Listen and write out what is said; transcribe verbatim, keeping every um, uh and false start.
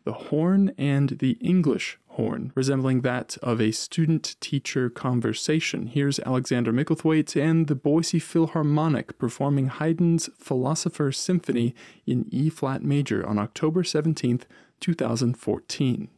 the horn and the English horn, resembling that of a student-teacher conversation. Here's Alexander Micklethwaite and the Boise Philharmonic performing Haydn's Philosopher's Symphony in E-flat major on October seventeenth, two thousand fourteen.